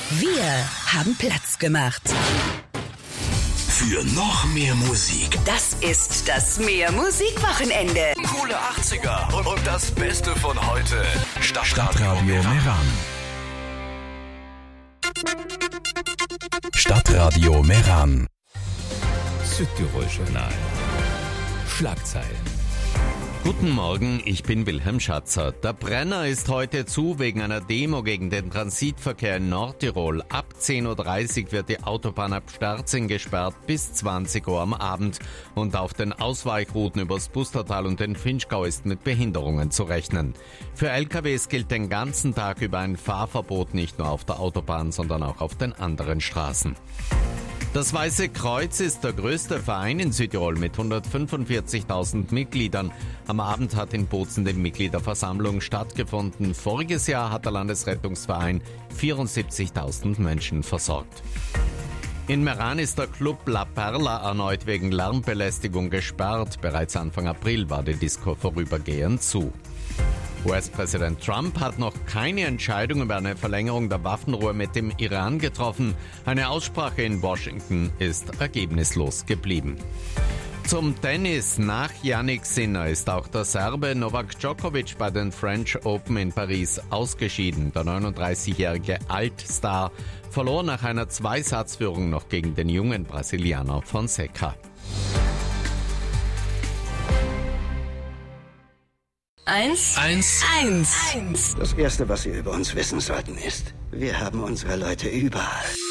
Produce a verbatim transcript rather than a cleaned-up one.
Wir haben Platz gemacht. Für noch mehr Musik. Das ist das Mehr Musikwochenende. Coole achtziger und, und das Beste von heute. Stadt Stadtradio Meran. Stadtradio Meran. Südtirol Journal. Schlagzeilen. Guten Morgen, ich bin Wilhelm Schatzer. Der Brenner ist heute zu wegen einer Demo gegen den Transitverkehr in Nordtirol. Ab zehn Uhr dreißig wird die Autobahn ab Sterzing gesperrt bis zwanzig Uhr am Abend. Und auf den Ausweichrouten übers Pustertal und den Finchgau ist mit Behinderungen zu rechnen. Für L K Ws gilt den ganzen Tag über ein Fahrverbot, nicht nur auf der Autobahn, sondern auch auf den anderen Straßen. Das Weiße Kreuz ist der größte Verein in Südtirol mit hundertfünfundvierzigtausend Mitgliedern. Am Abend hat in Bozen die Mitgliederversammlung stattgefunden. Voriges Jahr hat der Landesrettungsverein vierundsiebzigtausend Menschen versorgt. In Meran ist der Club La Perla erneut wegen Lärmbelästigung gesperrt. Bereits Anfang April war die Disco vorübergehend zu. U S-Präsident Trump hat noch keine Entscheidung über eine Verlängerung der Waffenruhe mit dem Iran getroffen. Eine Aussprache in Washington ist ergebnislos geblieben. Zum Tennis. Nach Jannik Sinner ist auch der Serbe Novak Djokovic bei den French Open in Paris ausgeschieden. Der neununddreißigjährige Altstar verlor nach einer Zweisatzführung noch gegen den jungen Brasilianer Fonseca. Eins. Eins. Eins. Eins. Das Erste, was Sie über uns wissen sollten, ist, wir haben unsere Leute überall.